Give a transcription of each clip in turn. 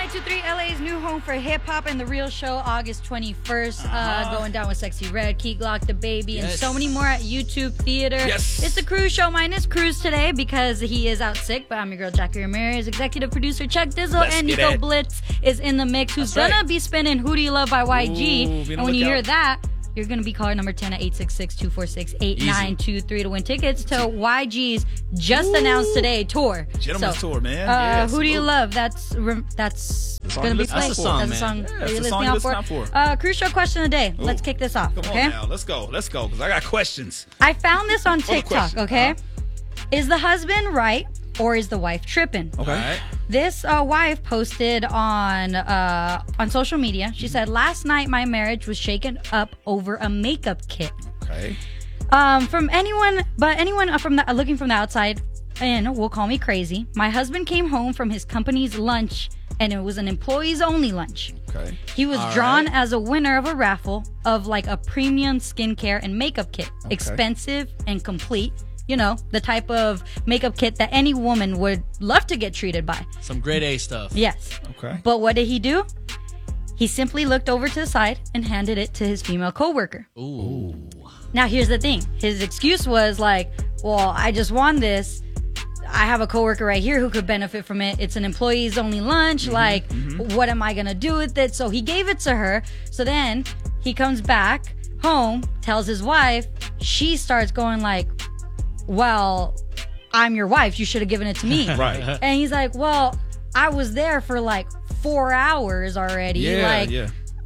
8923, LA's new home for hip hop and The Real Show, August 21st. Going down with Sexy Red, Key Glock, The Baby, and so many more at YouTube Theater. Yes. It's the Cruz Show minus Cruz today because he is out sick, but I'm your girl, Jackie Ramirez, executive producer Chuck Dizzle, and Nico Blitz is in the mix, who's gonna be spinning Who Do You Love by YG. And when you hear that, you're going to be caller number 10 at 866-246-8923 to win tickets to YG's just announced today tour. Gentleman's tour, man. Who Do You Love? That's going to be played. That's a song, That's a song man. that you're That's a song listening you're out listening for. out for. Cruise Show question of the day. Let's kick this off, Come okay? on now. Let's go, because I got questions. I found this on What a TikTok, question. okay? Is the husband right or is the wife tripping? Okay. All right. This wife posted on social media. She said, "Last night my marriage was shaken up over a makeup kit." Okay. From anyone from looking from the outside in will call me crazy. My husband came home from his company's lunch, and it was an employees only lunch. Okay. He was drawn as a winner of a raffle of like a premium skincare and makeup kit, expensive and complete. You know, the type of makeup kit that any woman would love to get treated by. Some grade A stuff. Yes. Okay. But what did he do? He simply looked over to the side and handed it to his female coworker. Ooh. Now, here's the thing. His excuse was like, well, I just won this. I have a coworker right here who could benefit from it. It's an employees only lunch. What am I going to do with it? So he gave it to her. So then he comes back home, tells his wife. She starts going like, well, I'm your wife. You should have given it to me. Right. And he's like, well, I was there for like 4 hours already. Yeah.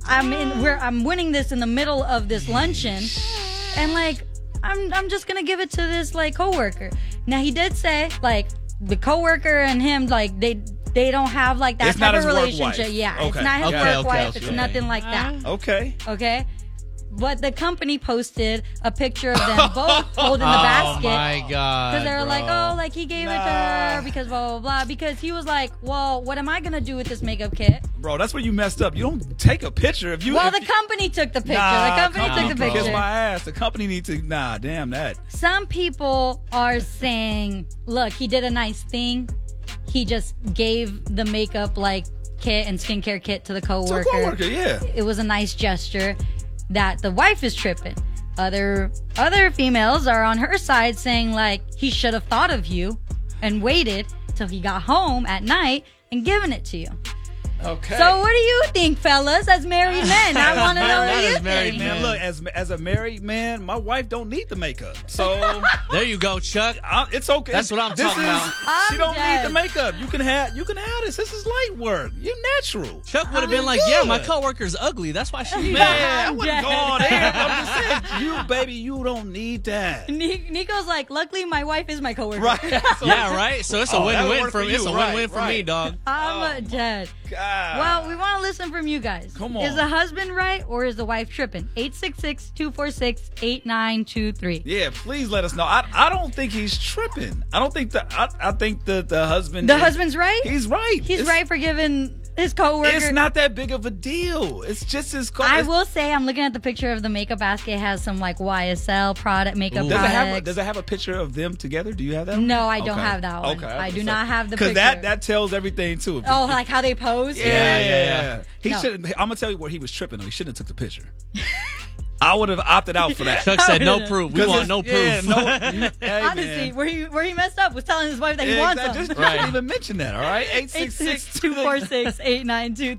I'm winning this in the middle of this luncheon, and like I'm just gonna give it to this like coworker. Now he did say like the coworker and him like they don't have like that It's not type of his work relationship. wife. Yeah, Okay. it's not his Okay, work okay, wife. okay. It's nothing like that. Okay. Okay. But the company posted a picture of them both holding the basket. Oh my God. Because they were like, bro. oh, like he gave it to her because blah, blah, blah. Because he was like, well, what am I going to do with this makeup kit? Bro, that's where you messed up. You don't take a picture if you. Well, if the company took the picture. Nah, The company took the bro. picture. Kiss my ass. The company needs to. Nah, damn that. Some people are saying, look, he did a nice thing. He just gave the makeup like kit and skincare kit to the coworker. It's a coworker, yeah. It was a nice gesture. That the wife is tripping. Other females are on her side saying like he should have thought of you and waited till he got home at night and given it to you. Okay. So what do you think, fellas, as married men? I want to know what you married think. men. Man, look, as a married man, my wife don't need the makeup. So There you go, Chuck. it's okay. That's what I'm This talking about. She don't dead. need the makeup. You can have this. This is light work. You're natural. Chuck would have been I'm like, yeah, my good. coworker's ugly. That's why she needs Man, I I'm wouldn't dead. go on there. I'm just saying, you baby, you don't need that. Nico's like, luckily my wife is my coworker. Right. So- Yeah, right? So it's a Oh, that would win-win work for for me. It's you. a win-win Right, for me, right. dog. I'm dead. God. Well, we want to listen from you guys. Come on. Is the husband right or is the wife tripping? 866-246-8923. Yeah, please let us know. I don't think he's tripping. I don't think I think the husband. The husband's right? He's right. He's It's- right for giving his coworker. It's not that big of a deal. It's just his. I will say, I'm looking at the picture of the makeup basket. It has some like YSL product makeup Ooh. products. Does it have a picture of them together? Do you have that? No, I don't Okay. have that one. Okay, I do not have the picture. Because that tells everything too. Oh, like how they pose? Yeah. He No. shouldn't. I'm gonna tell you where he was tripping. Though he shouldn't have took the picture. I would have opted out for that. Chuck said no proof. We 'Cause want it's- no yeah, proof. Hey, Honestly, man. where he messed up was telling his wife that he Yeah, wants exactly. them. Just don't even mention that. All right. 866 866-246-8923.